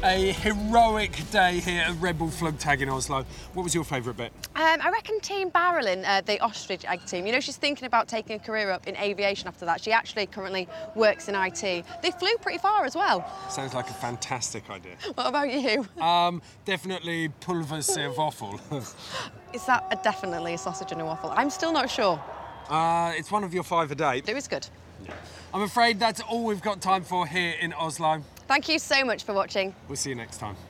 a heroic day here at Red Bull Flugtag in Oslo. What was your favourite bit? I reckon Team Barrelin, the ostrich egg team, you know, she's thinking about taking a career up in aviation after that. She actually currently works in IT. They flew pretty far as well. Sounds like a fantastic idea. What about you? Definitely pulverserwaffel. Is that definitely a sausage and a waffle? I'm still not sure. It's one of your 5 a day. It was good. Yeah. I'm afraid that's all we've got time for here in Oslo. Thank you so much for watching. We'll see you next time.